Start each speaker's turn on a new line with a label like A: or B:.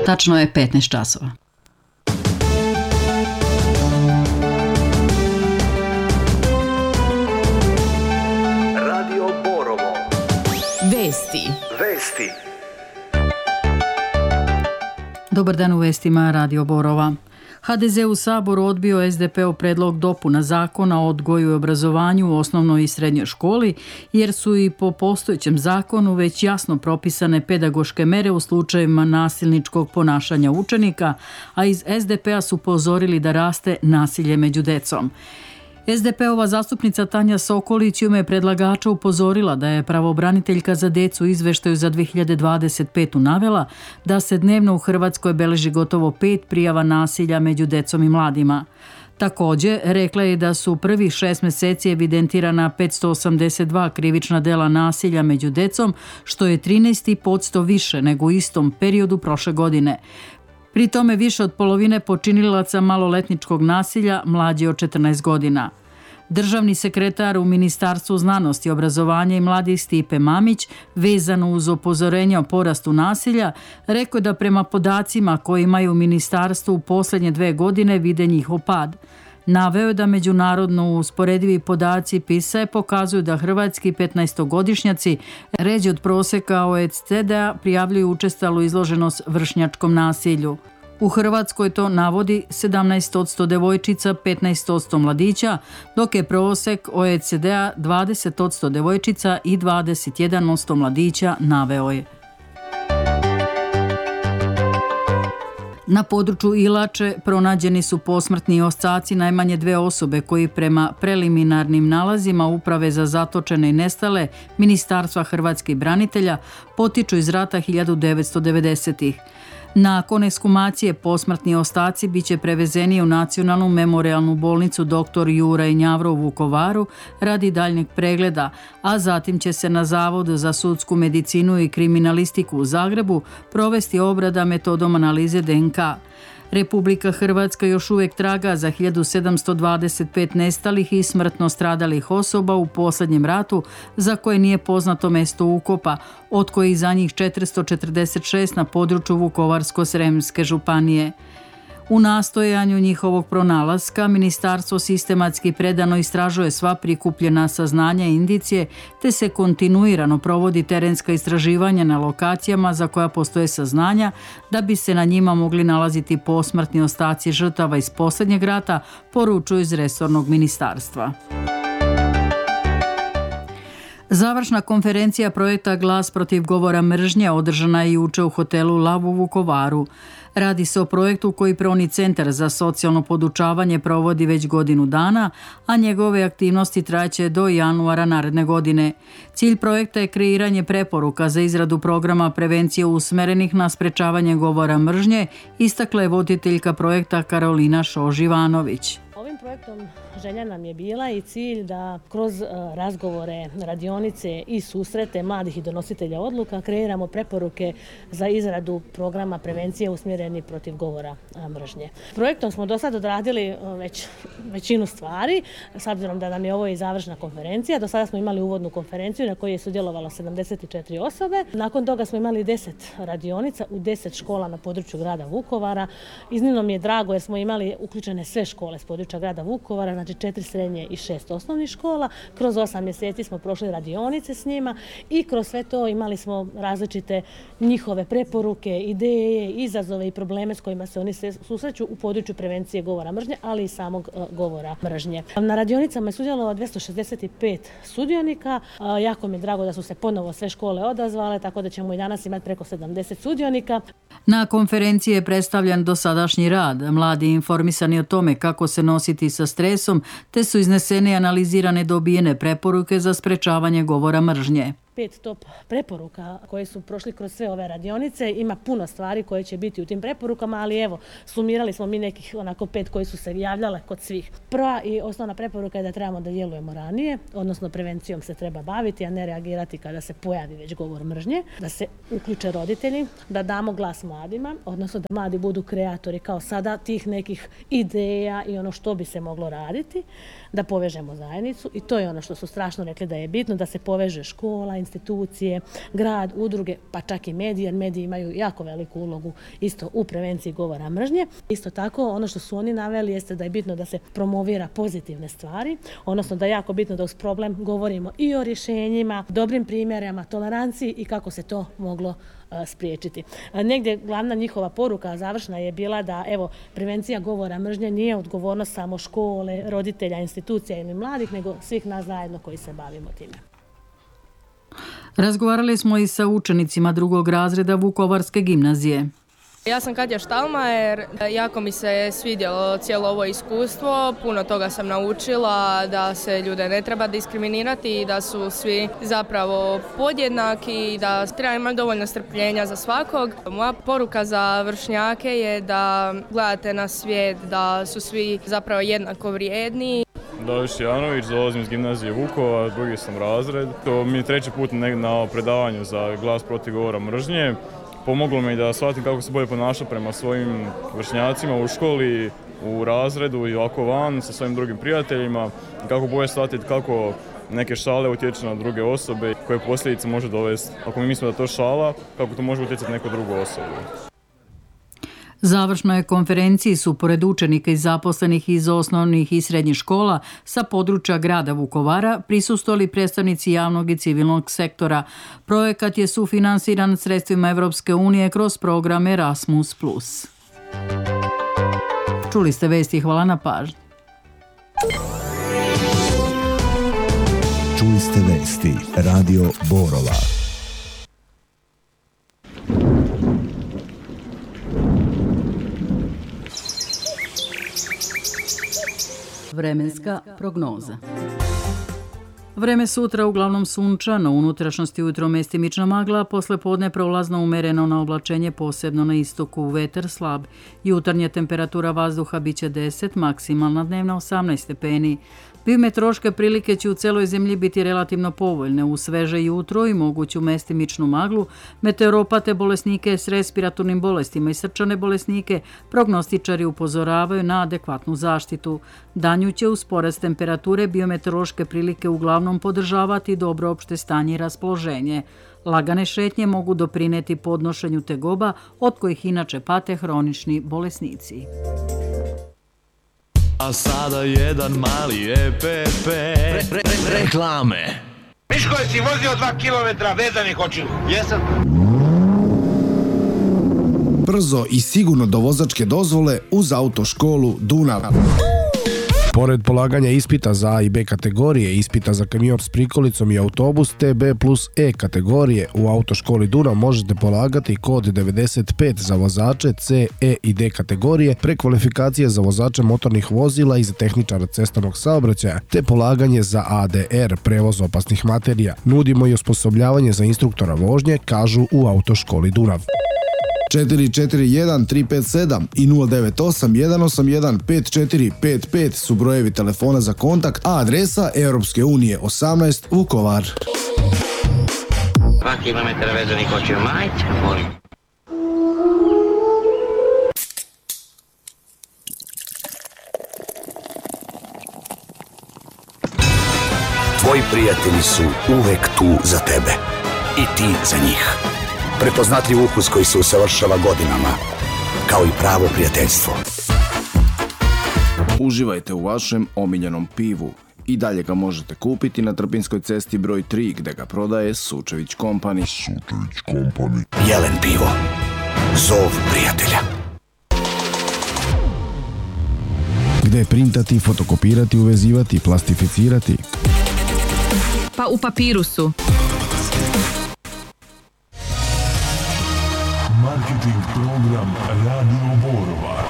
A: Tačno je 15 časova.
B: Radio Borovo.
C: Vesti.
A: Dobar dan u vestima Radio Borova. HDZ u Saboru odbio SDP-ov predlog dopuna zakona o odgoju i obrazovanju u osnovnoj i srednjoj školi, jer su i po postojećem zakonu već jasno propisane pedagoške mere u slučajevima nasilničkog ponašanja učenika, a iz SDP-a su upozorili da raste nasilje među decom. SDP-ova zastupnica Tanja Sokolić u ime predlagača upozorila da je pravobraniteljka za decu u izveštaju za 2025. navela da se dnevno u Hrvatskoj beleži gotovo 5 prijava nasilja među decom i mladima. Također, rekla je da su prvih 6 mjeseci evidentirana 582 krivična dela nasilja među decom, što je 13% više nego u istom periodu prošle godine. Pri tome više od polovine počinilaca maloletničkog nasilja mlađi od 14 godina. Državni sekretar u Ministarstvu znanosti, obrazovanja i mladih Stipe Mamić, vezano uz upozorenja o porastu nasilja, rekao da prema podacima koje imaju u ministarstvu u posljednje 2 godine vide njihov pad. Naveo je da međunarodno usporedivi podaci PISA pokazuju da hrvatski 15-godišnjaci ređe od prosjeka OECD-a prijavljuju učestalu izloženost vršnjačkom nasilju. U Hrvatskoj to navodi 17% devojčica, 15% mladića, dok je prosjek OECD-a 20% devojčica i 21% mladića, naveo je. Na području Ilače pronađeni su posmrtni ostaci najmanje 2 osobe koji prema preliminarnim nalazima Uprave za zatočene i nestale Ministarstva hrvatskih branitelja potiču iz rata 1990-ih. Nakon ekshumacije posmrtni ostaci bit će prevezeni u Nacionalnu memorijalnu bolnicu dr. Juraj Njavro u Vukovaru radi daljnjeg pregleda, a zatim će se na Zavodu za sudsku medicinu i kriminalistiku u Zagrebu provesti obrada metodom analize DNK. Republika Hrvatska još uvijek traga za 1725 nestalih i smrtno stradalih osoba u posljednjem ratu za koje nije poznato mjesto ukopa, od kojih za njih 446 na području Vukovarsko-srijemske županije. U nastojanju njihovog pronalaska ministarstvo sistematski predano istražuje sva prikupljena saznanja i indicije, te se kontinuirano provodi terenska istraživanja na lokacijama za koja postoje saznanja da bi se na njima mogli nalaziti posmrtni ostaci žrtava iz posljednjeg rata, poručuju iz resornog ministarstva. Završna konferencija projekta Glas protiv govora mržnje održana je jučer u hotelu Lav u Vukovaru. Radi se o projektu koji Pravni centar za socijalno podučavanje provodi već godinu dana, a njegove aktivnosti trajaće do januara naredne godine. Cilj projekta je kreiranje preporuka za izradu programa prevencije usmerenih na sprečavanje govora mržnje, istakla je voditeljka projekta Karolina Šož-Ivanović.
D: Ovim projektom želja nam je bila i cilj da kroz razgovore, radionice i susrete mladih i donositelja odluka kreiramo preporuke za izradu programa prevencije usmjereni protiv govora mržnje. Projektom smo do sad odradili većinu stvari, s obzirom da nam je ovo i završna konferencija. Do sada smo imali uvodnu konferenciju na kojoj je sudjelovalo 74 osobe. Nakon toga smo imali 10 radionica u 10 škola na području grada Vukovara. Iznimno mi je drago jer smo imali uključene sve škole s područja grada Vukovara, znači 4 srednje i 6 osnovnih škola. Kroz 8 mjeseci smo prošli radionice s njima i kroz sve to imali smo različite njihove preporuke, ideje, izazove i probleme s kojima se oni susreću u području prevencije govora mržnje, ali i samog govora mržnje. Na radionicama je sudjelovalo 265 sudionika. Jako mi je drago da su se ponovo sve škole odazvale, tako da ćemo i danas imati preko 70 sudionika.
A: Na konferenciji je predstavljen dosadašnji rad, mladi informisani o tome kako se nositi sa stresom, te su iznesene i analizirane dobijene preporuke za sprečavanje govora mržnje.
D: 5 top preporuka koje su prošli kroz sve ove radionice. Ima puno stvari koje će biti u tim preporukama, ali evo, sumirali smo mi nekih 5 koji su se javljale kod svih. Prva i osnovna preporuka je da trebamo da djelujemo ranije, odnosno prevencijom se treba baviti, a ne reagirati kada se pojavi već govor mržnje, da se uključe roditelji, da damo glas mladima, odnosno da mladi budu kreatori kao sada tih nekih ideja i ono što bi se moglo raditi, da povežemo zajednicu i to je ono što su strašno rekli da je bitno, da se poveže škola, institucije, grad, udruge, pa čak i mediji, jer mediji imaju jako veliku ulogu isto u prevenciji govora mržnje. Isto tako, ono što su oni naveli jeste da je bitno da se promovira pozitivne stvari, odnosno da je jako bitno da uz problem govorimo i o rješenjima, dobrim primjerima, toleranciji i kako se to moglo spriječiti. Negdje glavna njihova poruka završna je bila da prevencija govora mržnje nije odgovornost samo škole, roditelja, institucija ili mladih, nego svih nas zajedno koji se bavimo time.
A: Razgovarali smo i sa učenicima 2. razreda Vukovarske gimnazije.
E: Ja sam Katja Štalmajer, jako mi se svidjelo cijelo ovo iskustvo, puno toga sam naučila, da se ljude ne treba diskriminirati i da su svi zapravo podjednaki i da treba imati dovoljno strpljenja za svakog. Moja poruka za vršnjake je da gledate na svijet, da su svi zapravo jednako vrijedni.
F: Daviš Janović, dolazim iz gimnazije Vukovar, 2. sam razred. To mi je 3. put na predavanju za glas protiv govora mržnje. Pomoglo mi da shvatim kako se bolje ponašati prema svojim vršnjacima u školi, u razredu i ovako van sa svojim drugim prijateljima. Kako bolje shvatiti kako neke šale utječu na druge osobe, koje posljedice može dovesti. Ako mi mislimo da to šala, kako to može utjecati neku drugu osobu.
A: Završnoj konferenciji su pored učenika i zaposlenih iz osnovnih i srednjih škola sa područja grada Vukovara prisustvovali predstavnici javnog i civilnog sektora. Projekat je sufinansiran sredstvima Evropske unije kroz program Erasmus+. Čuli ste vesti, hvala na pažnji.
G: Čuli ste vesti, Radio Borova.
A: Vremenska prognoza. Vreme sutra uglavnom sunčano, u unutrašnjosti ujutro mestimična magla, posle podne prolazno umereno na oblačenje, posebno na istoku, vetar slab. Jutarnja temperatura vazduha biće 10, maksimalna dnevna 18 stepeni. Biometeorološke prilike će u celoj zemlji biti relativno povoljne. U sveže jutro i moguću mestimičnu maglu, meteoropate bolesnike s respiratornim bolestima i srčane bolesnike prognostičari upozoravaju na adekvatnu zaštitu. Danju će uz porast temperature biometeorološke prilike uglavnom podržavati dobro opšte stanje i raspoloženje. Lagane šetnje mogu doprineti podnošenju tegoba, od kojih inače pate hronični bolesnici.
H: A sada jedan mali EPP. Reklame.
I: Miško, jesi vozio 2 kilometra vezanih očiju? Jesam.
J: Brzo i sigurno do vozačke dozvole uz autoškolu Dunav. Pored polaganja ispita za A i B kategorije, ispita za kamion s prikolicom i autobus TB plus E kategorije, u autoškoli Dunav možete polagati kod 95 za vozače C, E i D kategorije, prekvalifikacije za vozače motornih vozila i za tehničara cestovnog saobraćaja, te polaganje za ADR, prevoz opasnih materija. Nudimo i osposobljavanje za instruktora vožnje, kažu u autoškoli Dunav. 441-357 i 098-181-5455 su brojevi telefona za kontakt, a adresa Europske unije 18 Vukovar.
I: 2 kilometra vezanih očiju, majte, molim.
K: Tvoji prijatelji su uvek tu za tebe i ti za njih. Prepoznatljiv ukus koji se usavršava godinama, kao i pravo prijateljstvo.
J: Uživajte u vašem omiljenom pivu. I dalje ga možete kupiti na Trpinskoj cesti broj 3, gde ga prodaje Sučević Company.
K: Jelen pivo. Zov prijatelja.
J: Gde printati, fotokopirati, uvezivati, plastificirati?
C: Pa u Papirusu.
H: Marketing program Radio Borova.